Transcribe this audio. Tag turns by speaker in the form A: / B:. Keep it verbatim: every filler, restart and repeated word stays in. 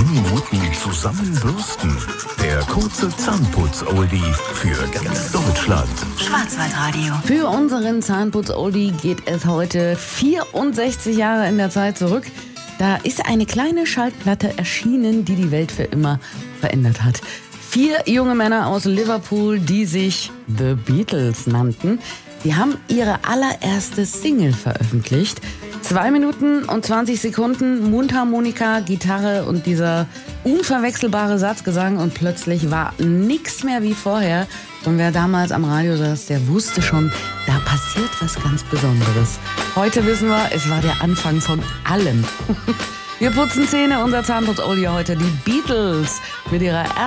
A: Minuten zusammenbürsten. Der kurze Zahnputz-Oldie für ganz Deutschland.
B: Schwarzwaldradio.
C: Für unseren Zahnputz-Oldie geht es heute vierundsechzig Jahre in der Zeit zurück. Da ist eine kleine Schallplatte erschienen, die die Welt für immer verändert hat. Vier junge Männer aus Liverpool, die sich The Beatles nannten, die haben ihre allererste Single veröffentlicht. Zwei Minuten und zwanzig Sekunden, Mundharmonika, Gitarre und dieser unverwechselbare Satzgesang und plötzlich war nichts mehr wie vorher. Und wer damals am Radio saß, der wusste schon, da passiert was ganz Besonderes. Heute wissen wir, es war der Anfang von allem. Wir putzen Zähne, unser Zahnputz-Oldie heute, die Beatles mit ihrer